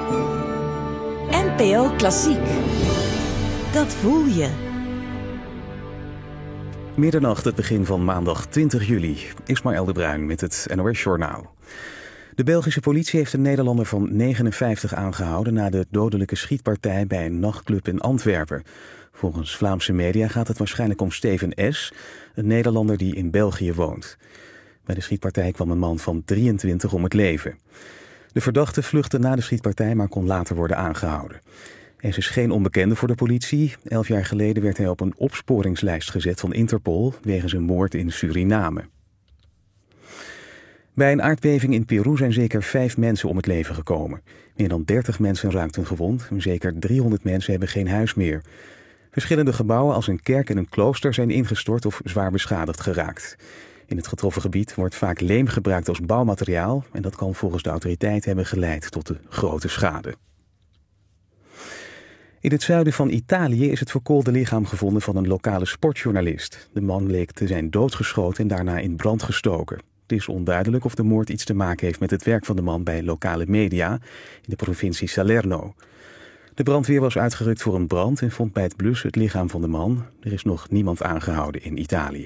NPO Klassiek. Dat voel je. Middernacht, het begin van maandag 20 juli. Ismaël de Bruin met het NOS-journaal. De Belgische politie heeft een Nederlander van 59 aangehouden na de dodelijke schietpartij bij een nachtclub in Antwerpen. Volgens Vlaamse media gaat het waarschijnlijk om Steven S., een Nederlander die in België woont. Bij de schietpartij kwam een man van 23 om het leven. De verdachte vluchtte na de schietpartij, maar kon later worden aangehouden. S is geen onbekende voor de politie. 11 jaar geleden werd hij op een opsporingslijst gezet van Interpol wegens een moord in Suriname. Bij een aardbeving in Peru zijn zeker 5 mensen om het leven gekomen. Meer dan 30 mensen raakten gewond en zeker 300 mensen hebben geen huis meer. Verschillende gebouwen als een kerk en een klooster zijn ingestort of zwaar beschadigd geraakt. In het getroffen gebied wordt vaak leem gebruikt als bouwmateriaal en dat kan volgens de autoriteiten hebben geleid tot de grote schade. In het zuiden van Italië is het verkoolde lichaam gevonden van een lokale sportjournalist. De man leek te zijn doodgeschoten en daarna in brand gestoken. Het is onduidelijk of de moord iets te maken heeft met het werk van de man bij lokale media in de provincie Salerno. De brandweer was uitgerukt voor een brand en vond bij het blussen het lichaam van de man. Er is nog niemand aangehouden in Italië.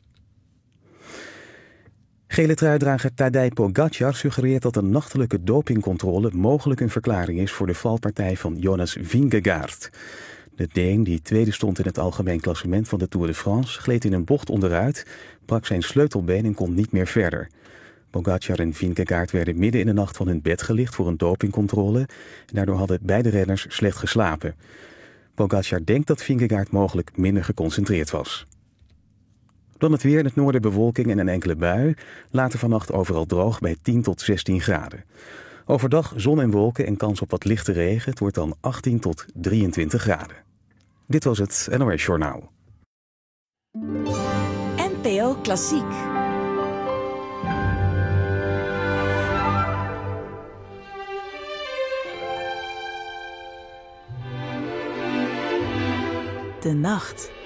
Gele truidrager Tadej Pogačar suggereert dat een nachtelijke dopingcontrole mogelijk een verklaring is voor de valpartij van Jonas Vingegaard. De Deen, die tweede stond in het algemeen klassement van de Tour de France, gleed in een bocht onderuit, brak zijn sleutelbeen en kon niet meer verder. Pogačar en Vingegaard werden midden in de nacht van hun bed gelicht voor een dopingcontrole en daardoor hadden beide renners slecht geslapen. Pogačar denkt dat Vingegaard mogelijk minder geconcentreerd was. Dan het weer, in het noorden bewolking en een enkele bui. Later vannacht overal droog bij 10 tot 16 graden. Overdag zon en wolken en kans op wat lichte regen. Het wordt dan 18 tot 23 graden. Dit was het NOS Journaal. NPO Klassiek. De nacht.